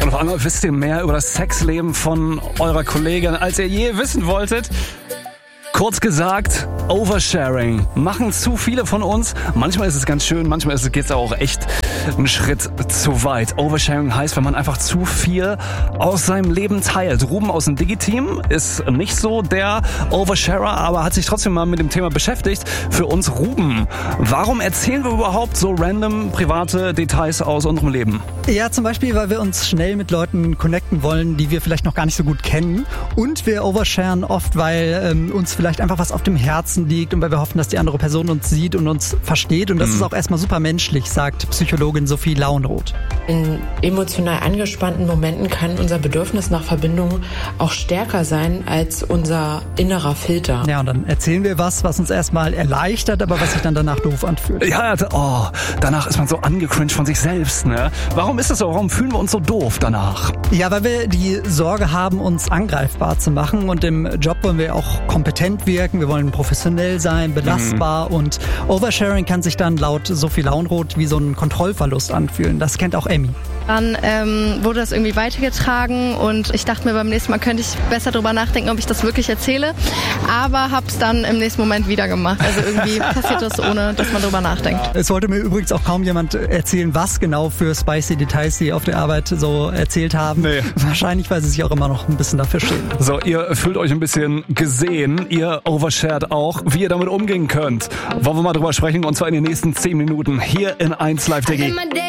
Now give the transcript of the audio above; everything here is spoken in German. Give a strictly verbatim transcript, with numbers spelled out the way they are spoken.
Und auf einmal wisst ihr mehr über das Sexleben von eurer Kollegin, als ihr je wissen wolltet. Kurz gesagt, Oversharing machen zu viele von uns. Manchmal ist es ganz schön, manchmal geht es auch echt einen Schritt zu weit. Oversharing heißt, wenn man einfach zu viel aus seinem Leben teilt. Ruben aus dem Digi-Team ist nicht so der Oversharer, aber hat sich trotzdem mal mit dem Thema beschäftigt. Für uns Ruben, warum erzählen wir überhaupt so random private Details aus unserem Leben? Ja, zum Beispiel, weil wir uns schnell mit Leuten connecten wollen, die wir vielleicht noch gar nicht so gut kennen. Und wir oversharen oft, weil ähm, uns vielleicht einfach was auf dem Herzen liegt und weil wir hoffen, dass die andere Person uns sieht und uns versteht. Und das mhm. ist auch erstmal super menschlich, sagt Psychologin Sophie Launroth. In emotional angespannten Momenten kann unser Bedürfnis nach Verbindung auch stärker sein als unser innerer Filter. Ja, und dann erzählen wir was, was uns erstmal erleichtert, aber was sich dann danach doof anfühlt. Ja, oh, danach ist man so angecringed von sich selbst, ne? Warum ist das so? Warum fühlen wir uns so doof danach? Ja, weil wir die Sorge haben, uns angreifbar zu machen, und im Job wollen wir auch kompetent wirken, wir wollen professionell sein, belastbar, mhm. und Oversharing kann sich dann laut Sophie Launroth wie so ein Kontrollverlust anfühlen. Das kennt auch Emmy. Dann ähm, wurde das irgendwie weitergetragen und ich dachte mir, beim nächsten Mal könnte ich besser drüber nachdenken, ob ich das wirklich erzähle, aber hab's dann im nächsten Moment wieder gemacht. Also irgendwie passiert das, ohne dass man drüber nachdenkt. Es wollte mir übrigens auch kaum jemand erzählen, was genau für spicy Details sie auf der Arbeit so erzählt haben. Nee. Wahrscheinlich, weil sie sich auch immer noch ein bisschen dafür stehen. So, ihr fühlt euch ein bisschen gesehen, ihr overshared auch, wie ihr damit umgehen könnt. Wollen wir mal drüber sprechen, und zwar in den nächsten zehn Minuten hier in eins Live Digi.